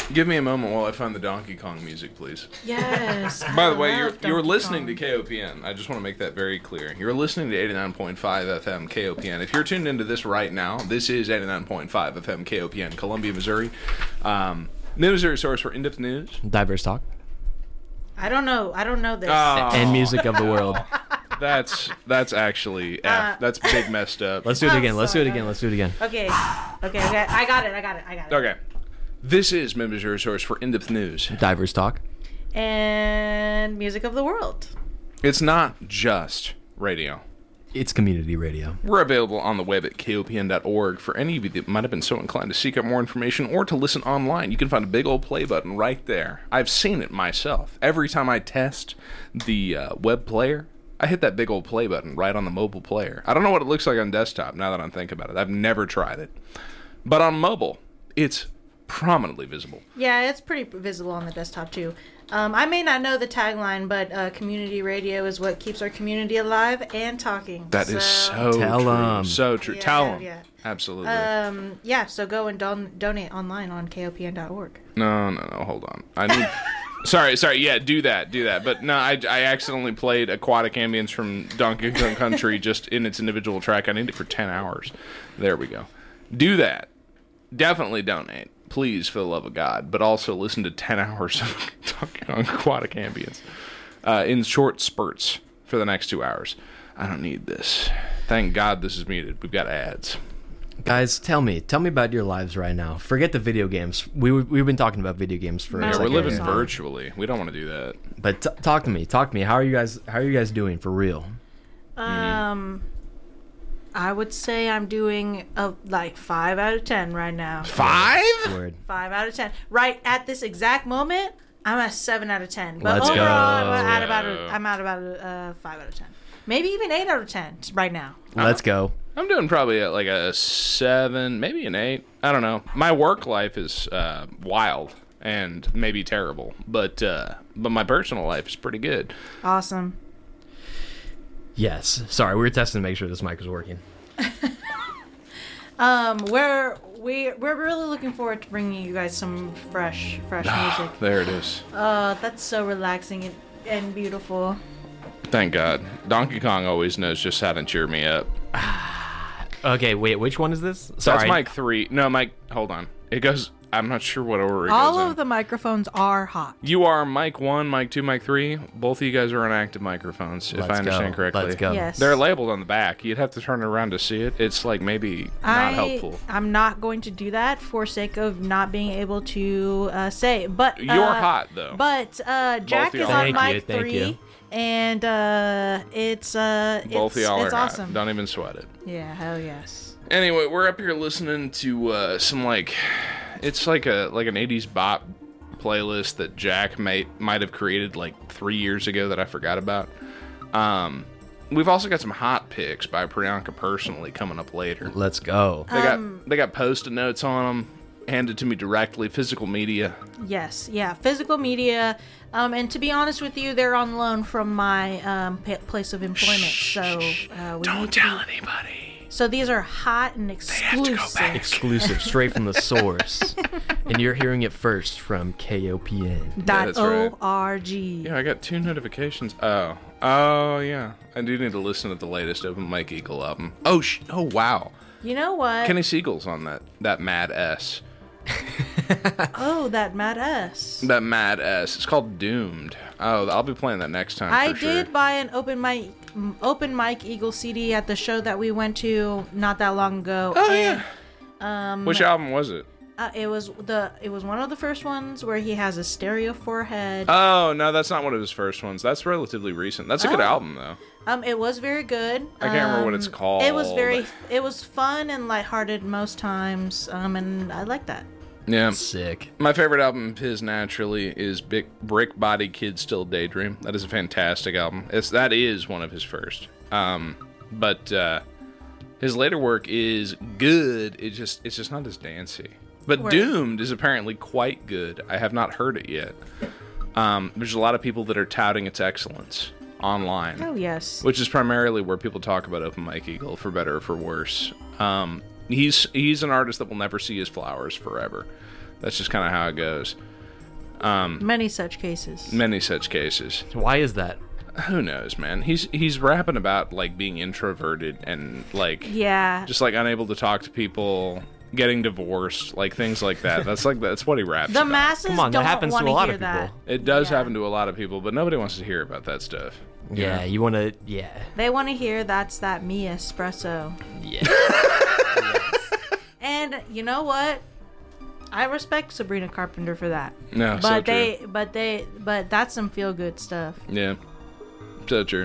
Give me a moment while I find the Donkey Kong music, please. Yes. By the way, you're listening to KOPN. I just want to make that very clear. You're listening to 89.5 FM KOPN. If you're tuned into this right now, this is 89.5 FM KOPN, Columbia, Missouri. Missouri source for in-depth news. Diverse talk. I don't know this. And music of the world. That's actually that's big messed up. Let's do it again. Let's do it sorry. again. Let's do it again. Okay. I got it. Okay. This is Missouri source for in-depth news. Diverse talk. And music of the world. It's not just radio. It's community radio. We're available on the web at kopn.org for any of you that might have been so inclined to seek out more information or to listen online. You can find a big old play button right there. I've seen it myself. Every time I test the web player, I hit that big old play button right on the mobile player. I don't know what it looks like on desktop now that I'm thinking about it. I've never tried it. But on mobile, it's prominently visible. Yeah, it's pretty visible on the desktop too. I may not know the tagline, but community radio is what keeps our community alive and talking. That is so Tell true. 'em. So true. Yeah, Tell them. yeah. Absolutely. Yeah, so go and donate online on kopn.org. No, hold on. I need... Sorry, yeah, do that. But no, I accidentally played Aquatic Ambience from Donkey Kong Country just in its individual track. I need it for 10 hours. There we go. Do that. Definitely donate. Please, for the love of God. But also listen to 10 hours of Donkey Kong Aquatic Ambience in short spurts for the next 2 hours. I don't need this. Thank God this is muted. We've got ads. Guys, tell me about your lives right now. Forget the video games. We've been talking about video games for. Yeah, Yeah, we're like living a song. virtually. We don't want to do that. But talk to me. How are you guys doing for real? I would say I'm doing like 5 out of 10 right now. 5? Word. 5 out of 10. Right at this exact moment, I'm at 7 out of 10. But Let's go. overall, I'm at about a 5 out of 10. Maybe even 8 out of 10 right now. Let's go. I'm doing probably at like a 7, maybe an 8. I don't know. My work life is wild and maybe terrible, but my personal life is pretty good. Awesome. Yes. Sorry, we were testing to make sure this mic was working. We're really looking forward to bringing you guys some fresh music. There it is. That's so relaxing and beautiful. Thank God. Donkey Kong always knows just how to cheer me up. Okay, wait, which one is this? Sorry. That's mic 3. No, mic. Hold on. It goes. I'm not sure what order it goes All in. of the microphones are hot. You are mic 1, mic 2, mic 3. Both of you guys are on active microphones, if I understand correctly. Let's go. Yes. They're labeled on the back. You'd have to turn it around to see it. It's like maybe not helpful. I'm not going to do that for sake of not being able to say. But You're hot though. But Jack is y'all. on Thank you, mic thank 3, you. and it's Both of y'all it's are awesome. hot. Don't even sweat it. Yeah, hell yes. Anyway, we're up here listening to some like, it's like an 80s bop playlist that Jack might have created like 3 years ago that I forgot about. We've also got some hot picks by Priyanka personally coming up later. Let's go. They got post-it notes on them, handed to me directly. Physical media. Yes, yeah, physical media. And to be honest with you, they're on loan from my place of employment. So we Don't need to tell be- anybody. So these are hot and have to exclusive. go back. Exclusive, straight from the source. And you're hearing it first from KOPN. that's right. .org. Yeah, I got 2 notifications. Oh yeah. I do need to listen to the latest Open Mike Eagle album. Oh wow. You know what? Kenny Siegel's on that Mad S. Oh, that Mad S. That Mad S. It's called Doomed. Oh, I'll be playing that next time. I for did sure. buy an open mic Eagle CD at the show that we went to not that long ago. Oh and, yeah. Which album was it? It was one of the first ones where he has a stereo forehead. Oh no, that's not one of his first ones. That's relatively recent. That's a good album though. It was very good. I can't remember what it's called. It was fun and lighthearted most times. And I like that. Yeah. Sick. My favorite album of his naturally is Brick Body Kid Still Daydream. That is a fantastic album. That is one of his first. But his later work is good. It's just not as dancey. But Word. Doomed is apparently quite good. I have not heard it yet. There's a lot of people that are touting its excellence online. Oh yes. Which is primarily where people talk about Open Mike Eagle, for better or for worse. He's an artist that will never see his flowers forever. That's just kind of how it goes. Many such cases. Many such cases. Why is that? Who knows, man? He's rapping about like being introverted and like Yeah. just like unable to talk to people, getting divorced, like things like that. That's what he raps The about. masses Come on, that don't happens want to a lot hear of people. that. It does Yeah. happen to a lot of people, but nobody wants to hear about that stuff. Yeah, you want to. Yeah. They want to hear that's that me espresso. Yeah. And you know what? I respect Sabrina Carpenter for that. No, But so but that's some feel good stuff. Yeah. So true.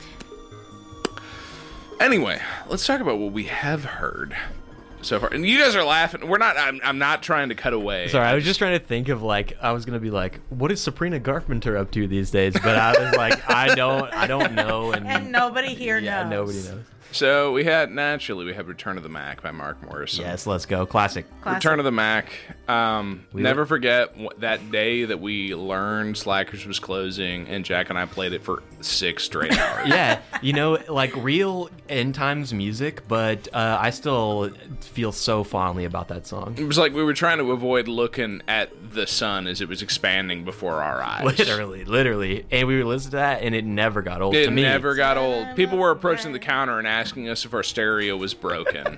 Anyway, let's talk about what we have heard so far. And you guys are laughing. We're not. I'm not trying to cut away. Sorry, I was just trying to think of like I was gonna be like, what is Sabrina Carpenter up to these days? But I was like, I don't know, And nobody here yeah, knows. nobody knows. So we had Return of the Mac by Mark Morrison. Yes, let's go. Classic. Classic. Return of the Mac. Never forget that day that we learned Slackers was closing, and Jack and I played it for 6 straight hours. Yeah, like real end times music, but I still feel so fondly about that song. It was like we were trying to avoid looking at the sun as it was expanding before our eyes. Literally. And we would listen to that, and it never got old It to me. never got old. People were approaching the counter and asking us if our stereo was broken.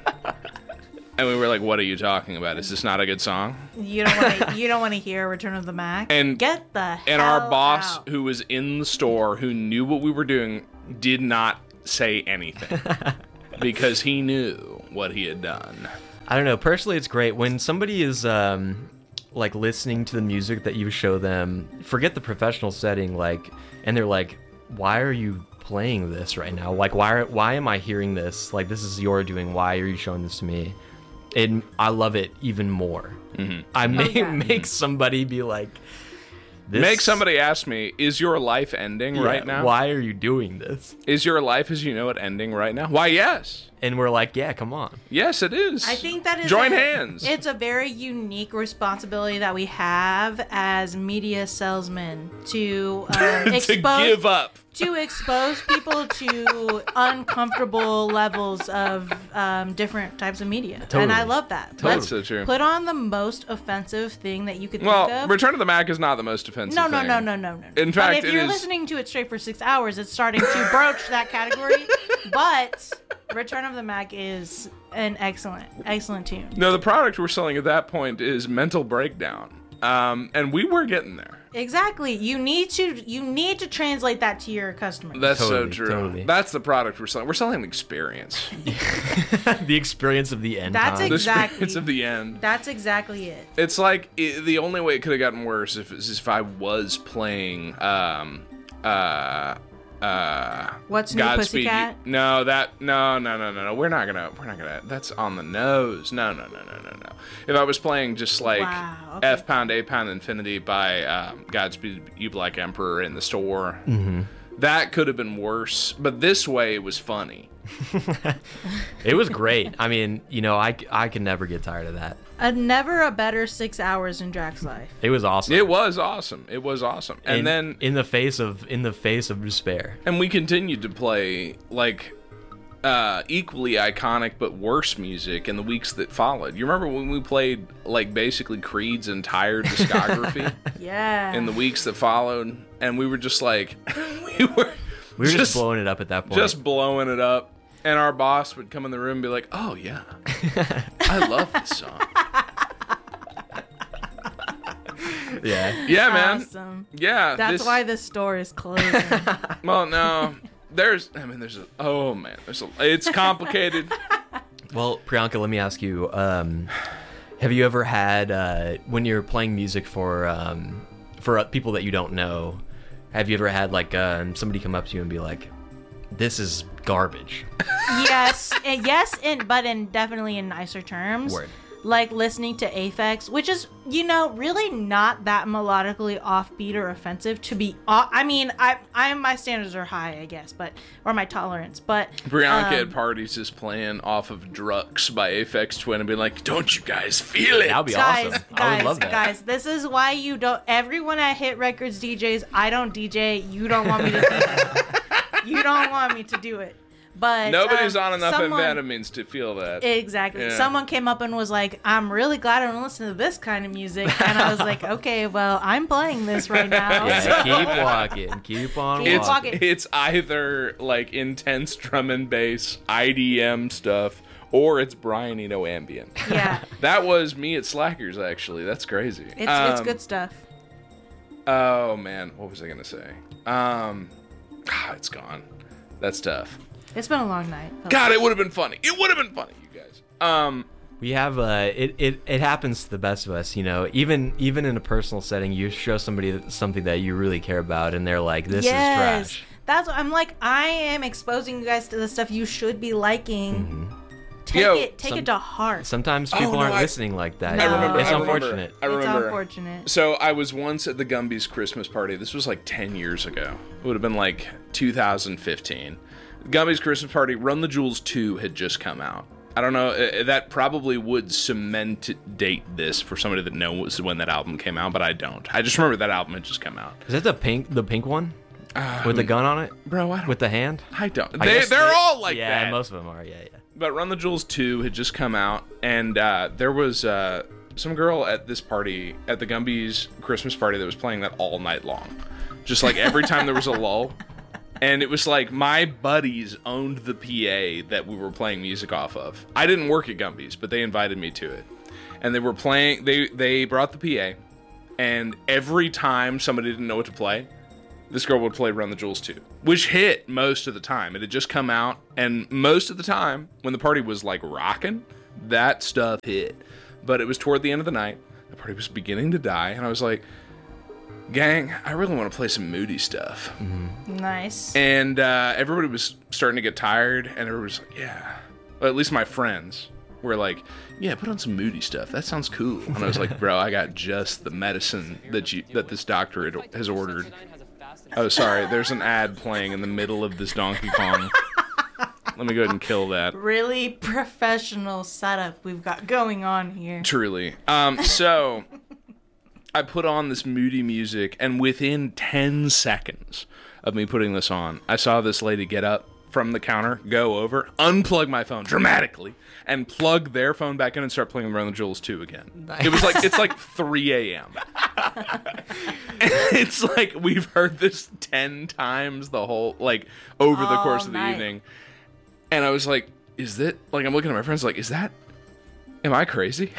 And we were like, what are you talking about? Is this not a good song? You don't want to hear Return of the Mac. And get the hell And our boss, out. who was in the store, who knew what we were doing, did not say anything. Because he knew what he had done. I don't know. Personally, it's great when somebody is like listening to the music that you show them. Forget the professional setting, and they're like, "Why are you playing this right now? Like, why am I hearing this? Like, this is your doing. Why are you showing this to me?" And I love it even more. Mm-hmm. I make somebody be like, Make somebody ask me, is your life ending right now? Why are you doing this? Is your life as you know it ending right now? Why, yes. And we're like, yeah, come on. Yes, it is. I think that is Join hands. It's a very unique responsibility that we have as media salesmen to to give up. To expose people to uncomfortable levels of different types of media. Totally. And I love that. Totally. That's so true. Put on the most offensive thing that you could think Well, of. Return of the Mac is not the most offensive No. thing. In In fact, but if it you're is- listening to it straight for 6 hours, it's starting to broach that category. But Return of the Mac is an excellent tune. No, the product we're selling at that point is Mental Breakdown. And we were getting there. Exactly. You need to translate that to your customers. That's Totally, so true. totally. That's the product we're selling. We're selling an experience. The experience of the end That's time. The Exactly. experience of the end. That's exactly it. It's like the only way it could have gotten worse is if I was playing What's New Godspeed. Pussycat? No. We're not gonna. That's on the nose. No. If I was playing just like Wow, okay. F pound A pound Infinity by Godspeed You Black Emperor in the store, that could have been worse. But this way, it was funny. It was great. I mean, I can never get tired of that. Never a better 6 hours in Jack's life. It was awesome. It was awesome. And then in the face of despair. And we continued to play like equally iconic but worse music in the weeks that followed. You remember when we played like basically Creed's entire discography Yeah. in the weeks that followed, and we were just like we were just blowing it up at that point. just blowing it up. And our boss would come in the room and be like, "Oh yeah, I love this song." Yeah, man. Awesome. Yeah, That's why this store is closing. Well, no, it's complicated. Well, Priyanka, let me ask you: have you ever had when you're playing music for people that you don't know? Have you ever had like somebody come up to you and be like, "This is garbage"? yes, but definitely in nicer terms. Word. Like listening to Aphex, which is, really not that melodically offbeat or offensive to be. I mean, my standards are high, I guess, or my tolerance, but Priyanka at parties is playing off of Drux by Aphex Twin and being like, "Don't you guys feel it?" That'd be awesome. I would love that. Guys, this is why you don't. Everyone at Hit Records DJs, I don't DJ. You don't want me to DJ. You don't want me to do it. But Nobody's on enough someone- amphetamines to feel that. Exactly. Yeah. Someone came up and was like, I'm really glad I don't listen to this kind of music. And I was like, okay, well, I'm playing this right now. Yeah, so- keep walking. Keep on Keep walking. walking. It's either like intense drum and bass, IDM stuff, or it's Brian Eno ambient. Yeah. That was me at Slackers, actually. That's crazy. It's good stuff. Oh, man. What was I going to say? It's gone. That's tough. It's been a long night. God, it would have been funny. It would have been funny, you guys. We have it happens to the best of us, you know. Even in a personal setting, you show somebody something that you really care about, and they're like, "This is trash." That's what I'm like. I am exposing you guys to the stuff you should be liking. Mm-hmm. Take it to heart. Sometimes people aren't I listening like that. I remember- It's I unfortunate. I remember. It's unfortunate. So I was once at the Gumby's Christmas party. This was like 10 years ago. It would have been like 2015. Gumby's Christmas party, Run the Jewels 2 had just come out. I don't know, that probably would cement date this for somebody that knows when that album came out, but I don't. I just remember that album had just come out. Is that the pink one with the gun on it? Bro, I don't. With the hand? I don't. I guess They're all like yeah, that. most of them are. Yeah. But Run the Jewels 2 had just come out, and there was some girl at this party, at the Gumby's Christmas party, that was playing that all night long. Just like every time there was a lull. And it was like my buddies owned the PA that we were playing music off of. I didn't work at Gumby's, but they invited me to it. And they were playing, they brought the PA, and every time somebody didn't know what to play, this girl would play Run the Jewels 2, which hit most of the time. It had just come out, and most of the time, when the party was like rocking, that stuff hit. But it was toward the end of the night, the party was beginning to die, and I was like, gang, I really want to play some moody stuff. Nice. And everybody was starting to get tired, and everybody was like, yeah. Well, at least my friends were like, yeah, put on some moody stuff. That sounds cool. And I was like, bro, I got just the medicine that this doctor has ordered. Oh, sorry. There's an ad playing in the middle of this Donkey Kong. Let me go ahead and kill that. Really professional setup we've got going on here. Truly. So I put on this moody music, and within 10 seconds of me putting this on, I saw this lady get up from the counter, go over, unplug my phone dramatically, and plug their phone back in and start playing Run the Jewels 2 again. Nice. It was like, it's like 3 a.m. It's like we've heard this 10 times the whole, like, over the All course of the night. evening. And I was like, is that, like, I'm looking at my friends like, am I crazy?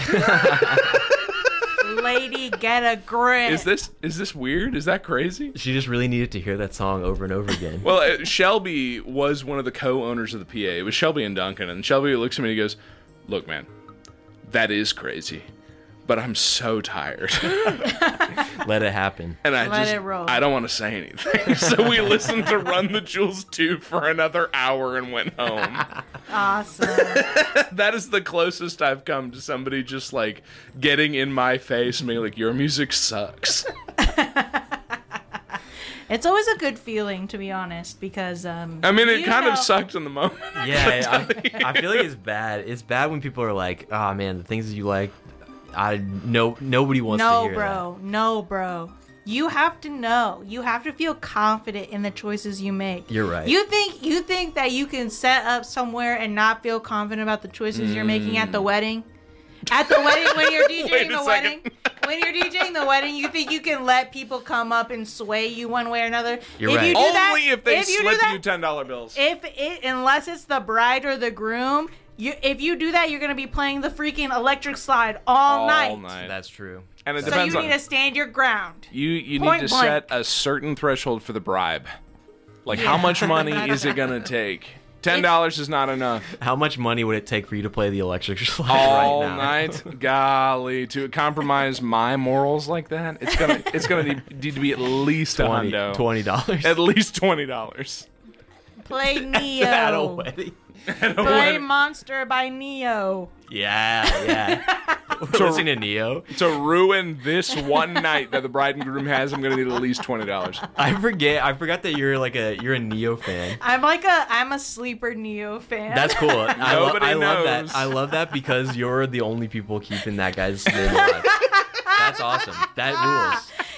Lady, get a grip. Is this weird? Is that crazy? She just really needed to hear that song over and over again. Well, Shelby was one of the co-owners of the PA. It was Shelby and Duncan, and Shelby looks at me and he goes, "Look, man, that is crazy, but I'm so tired." Let it happen. And Let it roll. I don't want to say anything. So we listened to Run the Jewels 2 for another hour and went home. Awesome. That is the closest I've come to somebody just like getting in my face and being like, your music sucks. It's always a good feeling, to be honest, because I mean, it you kind know- of sucked in the moment. Yeah, I feel like it's bad. It's bad when people are like, "Oh man, the things that you like, nobody wants to hear No, bro. You have to know. You have to feel confident in the choices you make. You're right. You think that you can set up somewhere and not feel confident about the choices you're making at the wedding? At the wedding, when you're Wait DJing a the wedding, when you're DJing the wedding, you think you can let people come up and sway you one way or another? You're if right. You do Only that, if they you do slip that- you $10 bills. unless it's the bride or the groom, if you do that, you're gonna be playing the freaking electric slide all night. that. That's true. And it So depends you on need to stand your ground. you need Point to blank. set a certain threshold for the bribe. Like, how much money is it gonna take? $10 is not enough. How much money would it take for you to play the electric slide All right now? night, golly, to compromise my morals like that, it's gonna need to be at least $100. $20. At least $20. Play Neo. At a wedding. Play Monster by Neo. Yeah. Listening to Neo. To ruin this one night that the bride and groom has, I'm gonna need at least $20. I forgot that you're a Neo fan. I'm a sleeper Neo fan. That's cool. Nobody I love knows. that. I love that because you're the only people keeping that guy's name alive. That's awesome. That rules.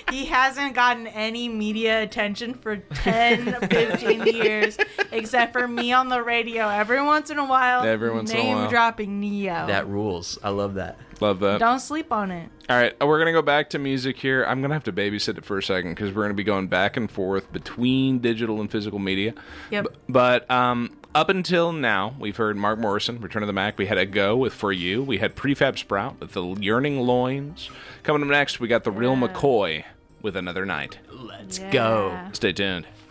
He hasn't gotten any media attention for 10, 15 years, except for me on the radio every once in a while. Name dropping Neo. That rules. I love that. Love that. Don't sleep on it. All right, we're going to go back to music here. I'm going to have to babysit it for a second because we're going to be going back and forth between digital and physical media. Yep. But up until now, we've heard Mark Morrison, Return of the Mac. We had A Go with For You. We had Prefab Sprout with The Yearning Loins. Coming up next, we got The Real McCoy with Another Night. Let's go. Stay tuned.